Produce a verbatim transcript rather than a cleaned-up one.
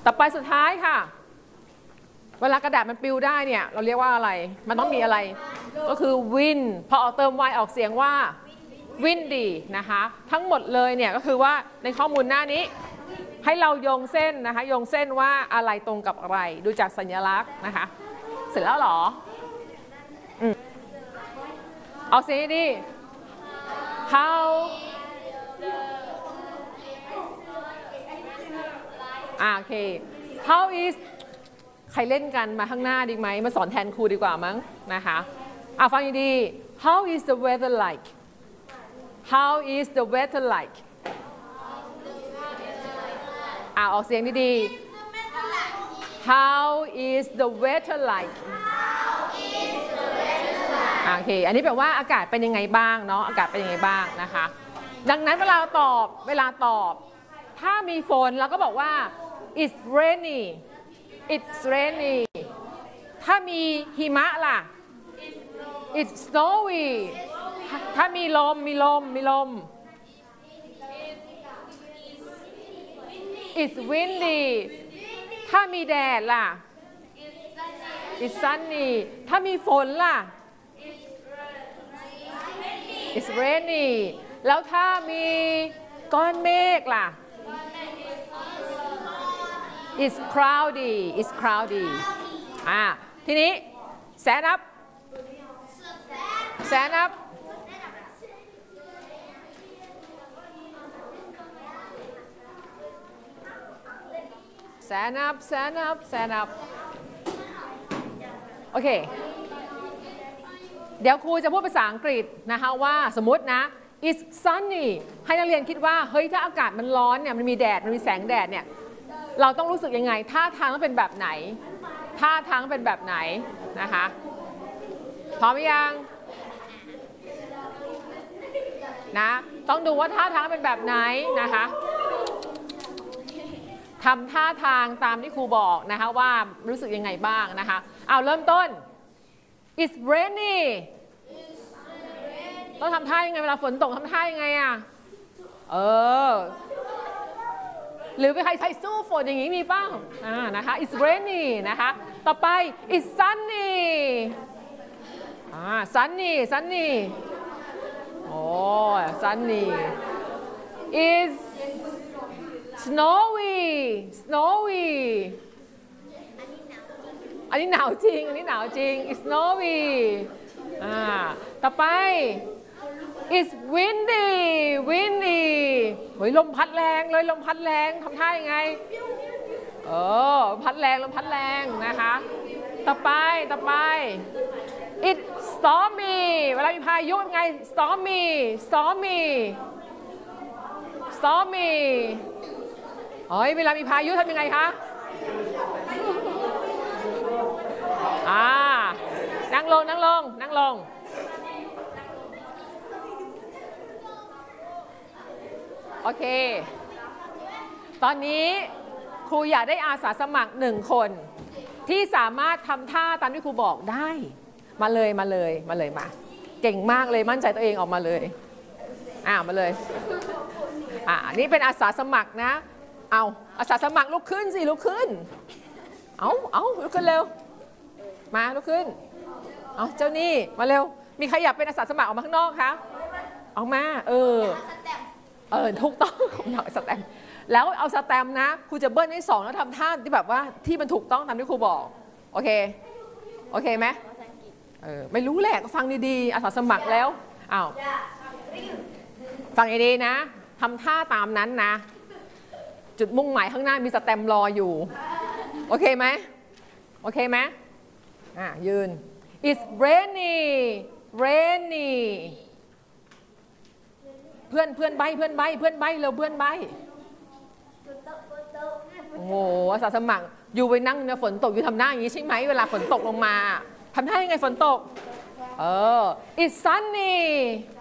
ต่อไปสุดท้ายค่ะเวลากระดาษมันปลิวได้เนี่ยเราเรียกว่าอะไรมันต้องมีอะไรก็คือ wind พอเอาเติม y ออกเสียงว่า windy นะคะทั้งหมดเลยเนี่ยก็คือว่าในข้อมูลหน้านี้ให้เราโยงเส้นนะคะโยงเส้นว่าอะไรตรงกับอะไรดูจากสัญลักษณ์นะคะเสร็จแล้วหรออืมเอาเสียงดี how อ่าโอเค how is ใครเล่นกันมาข้างหน้าดีไหมมาสอนแทนครูดีกว่ามั้งนะคะอ่ะฟังดี how is the weather like how is the weather like อ่ะออกเสียงดีๆ how is the weather like โอเคอันนี้แปลว่าอากาศเป็นยังไงบ้างเนาะอากาศเป็นยังไงบ้างนะคะดังนั้นเวลาตอบเวลาตอบถ้ามีฝนเราก็บอกว่า it's rainy it's rainy ถ้ามีหิมะล่ะ it's snowy ถ้ามีลมมีลมมีลม it's windy ถ้ามีแดดล่ะ it's sunny ถ้ามีฝนล่ะ it's rainy แล้วถ้ามีก้อนเมฆล่ะ it's cloudy it's cloudy อ่าทีนี้แสนอัพแสนอัพแสนอัพแสนอัพแสนอัพโอเคเดี๋ยวครูจะพูดภาษาอังกฤษนะคะว่าสมมตินะ it's sunny ให้นักเรียนคิดว่าเฮ้ยถ้าอากาศมันร้อนเนี่ยมันมีแดดมันมีแสงแดดเนี่ยเราต้องรู้สึกยังไงท่าทางต้องเป็นแบบไหนท่าทางเป็นแบบไหนนะคะพร้อมยังนะต้องดูว่าท่าทางเป็นแบบไหนนะคะทำท่าทางตามที่ครูบอกนะคะว่ารู้สึกยังไงบ้างนะคะเอาเริ่มต้น it's rainy ต้องทำท่ายังไงเวลาฝนตกทำท่ายังไงอ่ะเออหรือไปใครใช้สู้ฝนอย่างนี้มีบ้างอ่านะคะ it's rainy นะคะต่อไป it's sunny อ่า sunny sunny โอ้ sunny is snowy snowy อันนี้หนาวจริงอันนี้หนาวจริง it's snowy อ่าต่อไป it's windy windy เฮ้ยลมพัดแรงเลยลมพัดแรงทำท่ายังไงเออพัดแรงลมพัดแรงนะคะต่อไปต่อไป it's stormy เวลามีพายุยังไง stormy stormy stormy เฮ้ยเวลามีพายุทำยังไงคะอ่านั่งลงนั่งลงนั่งลงโอเคตอนนี้ครูอยากได้อาสาสมัครหนึ่งคนที่สามารถทำท่าตามที่ครูบอกได้มาเลยมาเลยมาเลยมาเก่งมากเลยมั่นใจตัวเองออกมาเลยอ่ามาเลยอ่านี่เป็นอาสาสมัครนะเอาอาสาสมัครลุกขึ้นสิลุกขึ้นเอาเอาลุกขึ้นเร็วมาลุกขึ้นเอาเจ้านี่มาเร็วมีใครอยากเป็นอาสาสมัครออกมาข้างนอกคะออกมาเออเออถูกต้องผมอยากสแตมป์แล้วเอาสแตมป์นะครูจะเบิ้ลให้สองแล้วทำท่าที่แบบว่าที่มันถูกต้องตามที่ครูบอกโอเคโอเคไหมเออไม่รู้แหละก็ฟังดีๆอาสาสมัครแล้วอ้าวฟังดีๆนะทำท่าตามนั้นนะจุดมุ่งหมายข้างหน้ามีสแตมป์รออยู่โอเคไหมโอเคไหมอ่ะยืน it's rainy rainy เพื่อนเพื่อนใบเพื่อนใบเพื่อนใบเร็วเพื่อนใบโอ้โหอาสาสมัครอยู่ไปนั่งเนี่ยฝนตกอยู่ทำหน้าอย่างนี้ใช่ไหมเวลาฝนตกลงมาทำท่ายังไงฝนตกเออ it's sunny